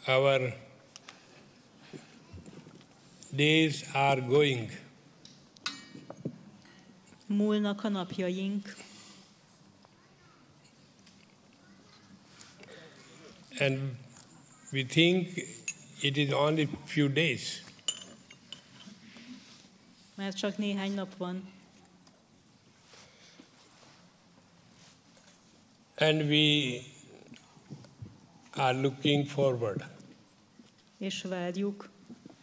our days are going. Múlnak a napjaink, And we think it is only few days. mert csak néhány nap van. And we are looking forward. És várjuk.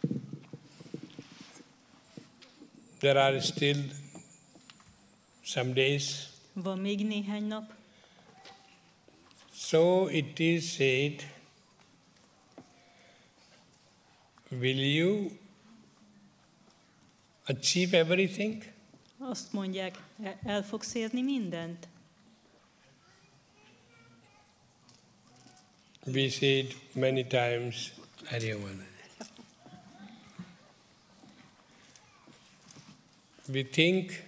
There are still some days. Van még néhány nap. So it is said, will you achieve everything? Azt mondják, el fogsz érni mindent? We said many times, Ariyaman. We think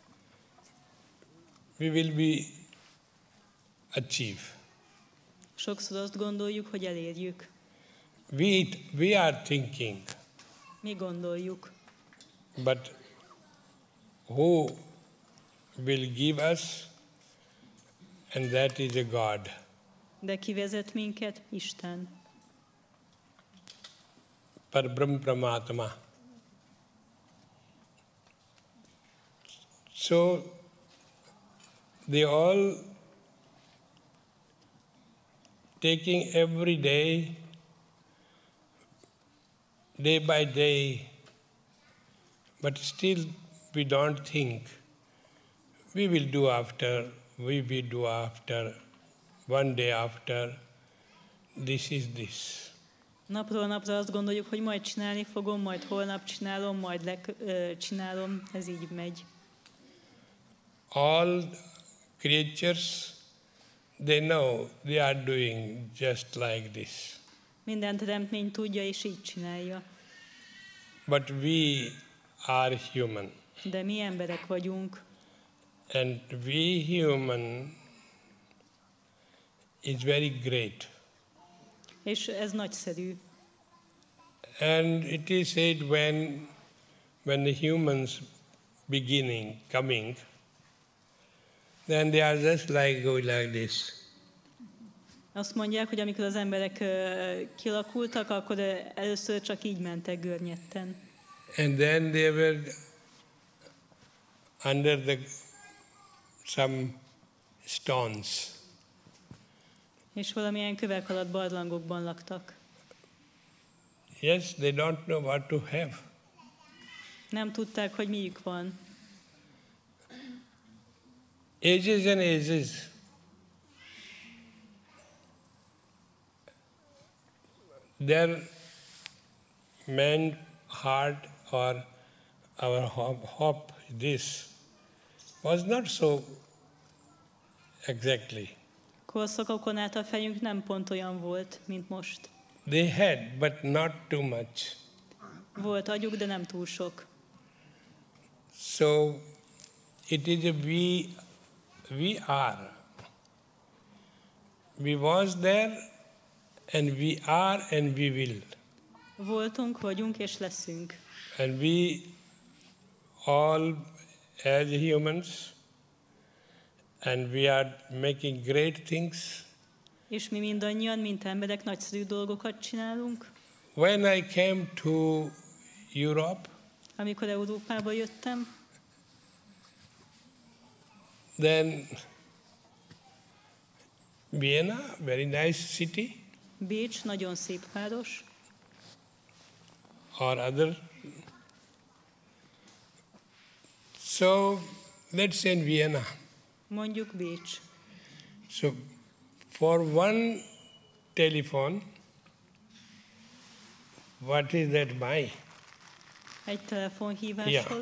we will be achieve. Sokszor azt gondoljuk, hogy elérjük. We are thinking, Mi gondoljuk. but who will give us? And that is a God. De ki vezet minket? Isten. Parbrahm Paramatma. So they all taking every day by day, but still we don't think. We will do after, one day after, this is this. Napról napra azt gondoljuk, hogy majd csinálni fogom, majd holnap csinálom, majd csinálom, ez így megy. All creatures, they know they are doing just like this. Minden teremtmény tudja, és így csinálja. But we are human. De mi emberek vagyunk, And we human is very great. és ez nagyszerű. And it is said when the humans coming, then they are just going like this. Azt mondják, hogy amikor az emberek kialakultak, akkor először csak így mentek görnyetten. And then they were under some stones. És valamilyen kövek alatt barlangokban laktak. Yes, they don't know what to have. Nem tudták, hogy miük van. Ages and ages. Their man heart or our hope, this was not so exactly. Korszakokon át a fejünk nem pont olyan volt, mint most. They had, but not too much. Volt agyuk, de nem túl sok. So it is we are. We was there, and we are, and we will. Voltunk, vagyunk és leszünk. And we all as humans, and we are making great things. És mi mindannyian, mint emberek, nagyszerű dolgokat csinálunk. When I came to Europe, Amikor Európába jöttem, then Vienna, very nice city, Bécs, nagyon szép város, or other. So let's say in Vienna. mondjuk Bécs. So for one telephone, what is that my? Egy telefonhíváshoz